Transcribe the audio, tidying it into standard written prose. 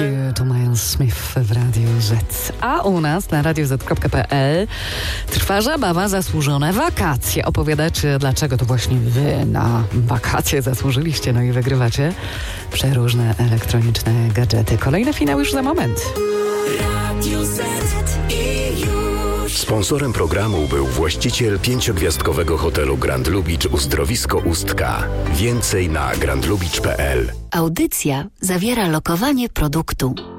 To Miles Smith w Radiu Z. A u nas na radioz.pl trwa zabawa Zasłużone wakacje. Opowiadacie, dlaczego to właśnie wy na wakacje zasłużyliście, no i wygrywacie przeróżne elektroniczne gadżety. Kolejny finał już za moment. Radio Z i już. Sponsorem programu był właściciel 5-gwiazdkowego hotelu Grand Lubicz Uzdrowisko Ustka. Więcej na grandlubicz.pl. Audycja zawiera lokowanie produktu.